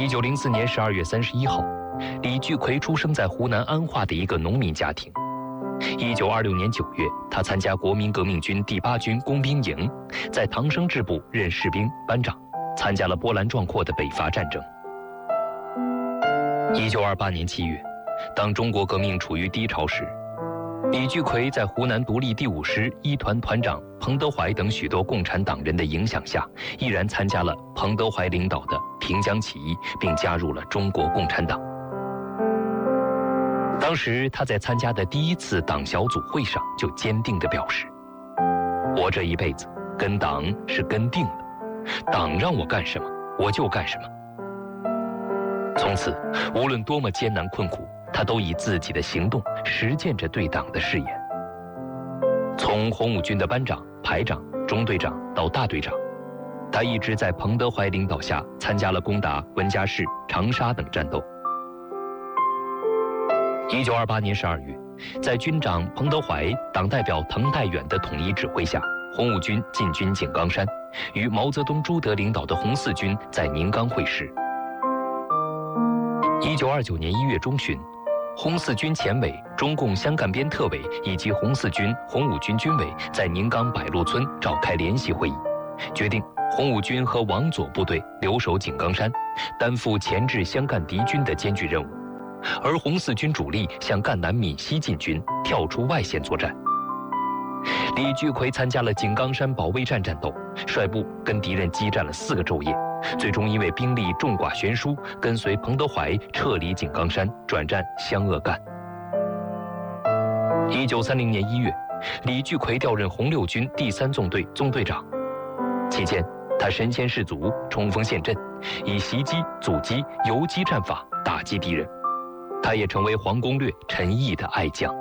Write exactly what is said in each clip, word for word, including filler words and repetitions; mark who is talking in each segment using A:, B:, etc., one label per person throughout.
A: 一九零四年十二月三十一号，李聚奎出生在湖南安化的一个农民家庭。一九二六年九月，他参加国民革命军第八军工兵营，在唐生智部任士兵班长，参加了波澜壮阔的北伐战争。一九二八年七月，当中国革命处于低潮时，李聚奎在湖南独立第五师一团团长彭德怀等许多共产党人的影响下，毅然参加了彭德怀领导的平江起义，并加入了中国共产党。当时他在参加的第一次党小组会上就坚定地表示：“我这一辈子跟党是跟定了，党让我干什么我就干什么。”从此，无论多么艰难困苦，他都以自己的行动实践着对党的誓言。从红五军的班长、排长、中队长到大队长，他一直在彭德怀领导下参加了攻打文家市、长沙等战斗。一九二八年十二月，在军长彭德怀、党代表滕代远的统一指挥下，红五军进军井冈山，与毛泽东、朱德领导的红四军在宁冈会师。一九二九年一月中旬，红四军前委、中共湘赣边特委以及红四军、红五军军委在宁冈百路村召开联席会议，决定红五军和王左部队留守井冈山，担负钳制湘赣敌军的艰巨任务，而红四军主力向赣南闽西进军，跳出外线作战。李聚奎参加了井冈山保卫战战斗，率部跟敌人激战了四个昼夜，最终因为兵力众寡悬殊，跟随彭德怀撤离井冈山，转战湘鄂赣。一九三零年一月，李聚奎调任红六军第三纵队纵队长，期间他身先士卒，冲锋陷阵，以袭击、阻击、游击战法打击敌人。他也成为黄公略、陈毅的爱将。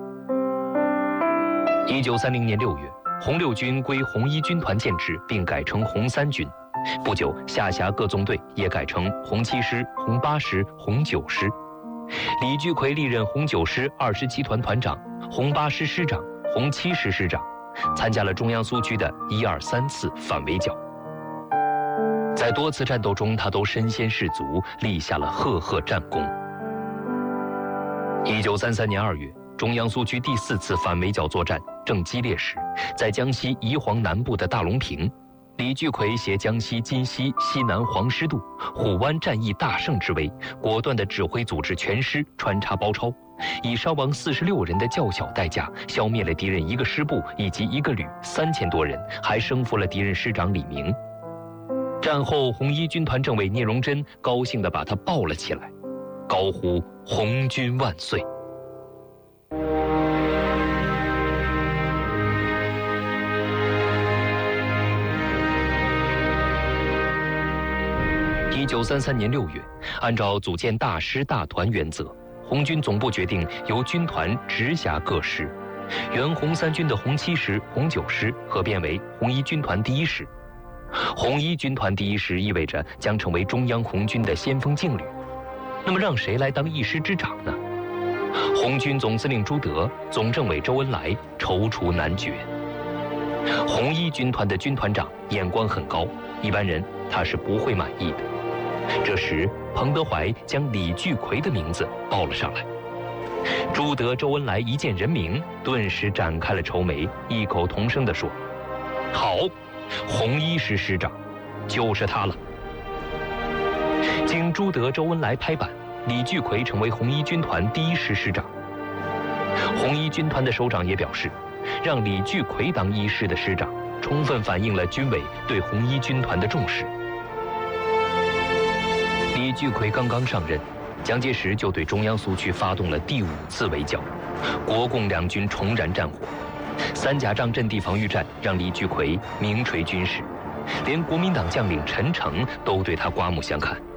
A: 一九三零年六月，红六军归红一军团建制，并改成红三军。不久，下辖各纵队也改成红七师、红八师、红九师。李聚奎历任红九师二十七团团长、红八师师长、红七师师长，参加了中央苏区的一二三次反围剿。在多次战斗中，他都身先士卒，立下了赫赫战功。一九三三年二月，中央苏区第四次反围剿作战正激烈时，在江西宜黄南部的大龙坪，李聚奎携江西金溪西南黄师渡、虎湾战役大胜之威，果断地指挥组织全师穿插包抄，以伤亡四十六人的较小代价，消灭了敌人一个师部以及一个旅三千多人，还生俘了敌人师长李明。战后，红一军团政委聂荣臻高兴地把他抱了起来，高呼“红军万岁”。一九三三年六月，按照组建大师大团原则，红军总部决定由军团直辖各师，原红三军的红七师、红九师合编为红一军团第一师。红一军团第一师意味着将成为中央红军的先锋劲旅。那么让谁来当一师之长呢？红军总司令朱德、总政委周恩来踌躇难决。红一军团的军团长眼光很高，一般人他是不会满意的。这时，彭德怀将李聚奎的名字报了上来。朱德、周恩来一见人名，顿时展开了愁眉，异口同声地说：“好，红一师师长，就是他了。”经朱德、周恩来拍板，李聚奎成为红一军团第一师师长。红一军团的首长也表示，让李聚奎当一师的师长，充分反映了军委对红一军团的重视。李聚奎刚刚上任，蒋介石就对中央苏区发动了第五次围剿，国共两军重燃战火。三甲仗阵地防御战让李聚奎名垂军史，连国民党将领陈诚都对他刮目相看。